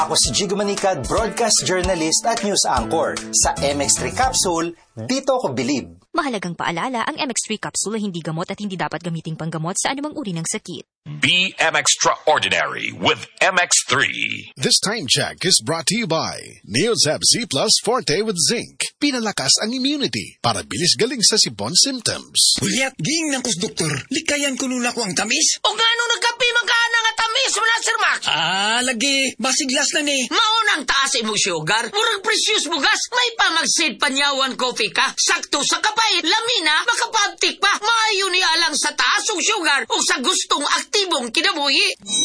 Ako si Jigo Manicad, broadcast journalist at news anchor. Sa MX3 Capsule, dito ako bilib. Mahalagang paalala, ang MX3 capsule ay hindi gamot at hindi dapat gamiting panggamot sa anumang uri ng sakit. Be extraordinary with MX3. This time check is brought to you by Neozab Z Plus Forte with Zinc. Pinalakas ang immunity para bilis galing sa sibon symptoms. Uliat, ging ng kus doktor. Likayan ko nula ko ang tamis. O gano nagkapi magkana nga tamis mo na, Sir Max? Lagi. Basiglas na ni. Maunang taas mo sugar. Murag precious mo gas. May pamagsid panyawan coffee ka. Sakto sa kapait. Lamina, makapagtik pa. Maayo ni alang sa taas o sugar o sa gustong aktibong kinabuhi.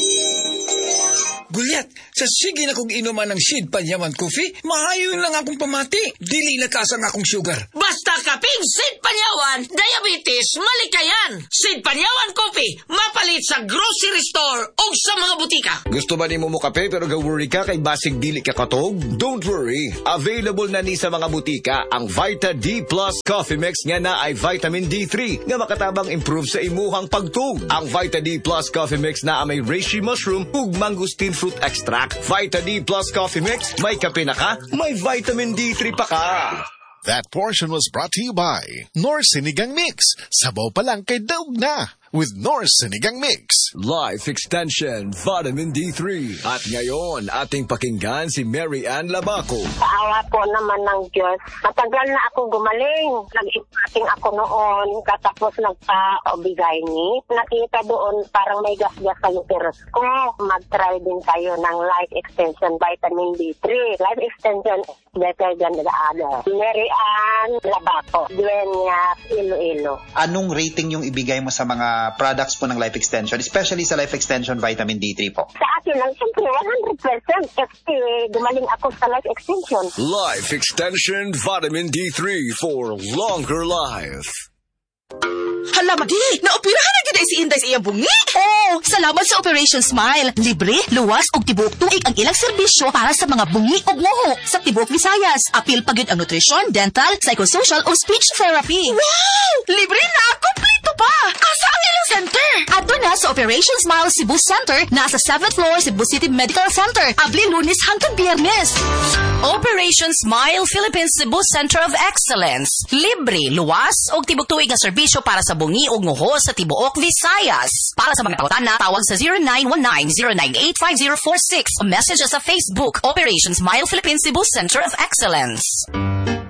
Gulyat, sa sige na kong inuman ng Sid Panyaman Coffee, maayon lang akong pamati. Dili lakas ang akong sugar. Basta kaping Sid Panyawan, diabetes, malikayan. Sid Panyawan Coffee, mapalit sa grocery store o sa mga butika. Gusto ba ni mo kape pero ga-worry ka kay basig dili ka katog? Don't worry, available na ni sa mga butika ang Vita D Plus Coffee Mix nga na ay vitamin D3 nga makatabang improve sa imuhang pagtug. Ang Vita D Plus Coffee Mix na may reishi mushroom ug mangosteen fruit extract. Vita D Plus Coffee Mix, may kape na ka, may vitamin D3 pa ka. That portion was brought to you by North Sinigang Mix. Sabaw pa lang kay daog na with North Sinigang Mix. Life Extension Vitamin D3. At ngayon, ating pakinggan si Mary Ann Labaco. Sa awa po naman ng Diyos, matagal na ako gumaling. Nag-impating ako noon, katapos nagpa-obigay ni. Nakita doon parang may gas-gas sa uterus ko. Mag-try din tayo ng Life Extension Vitamin D3. Life Extension is better than the other. Mary Ann Labaco, Dueñas, Iloilo. Anong rating yung ibigay mo sa mga products po ng Life Extension, especially sa Life Extension Vitamin D3 po? Sa akin lang, siyempre, 100% kasi gumaling ako sa Life Extension. Life Extension Vitamin D3 for longer life. Hala, Madi! Naoperahan na gina si Inday sa iyang bungi! Oh, salamat sa Operation Smile. Libre, luwas ug tibuok tuig ang ilang serbisyo para sa mga bungi ug moho sa tibuok Visayas. Apil pagyud ang nutrition, dental, psychosocial o speech therapy. Wow! Libre na! Kompleto pa! Asa ang ilang center? Ato na sa Operation Smile Cebu Center, nasa 7th floor Cebu City Medical Center. Abli Lunes hangtod Biyernes. Operation Smile Philippines Cebu Center of Excellence. Libre, luwas ug tibuok tuig ang serbisyo para sa bungi ug nguho sa tibuok Visayas. Para sa mga pangutana, tawag sa 0919-098-5046 o message sa Facebook, Operation Smile Philippines Cebu Center of Excellence.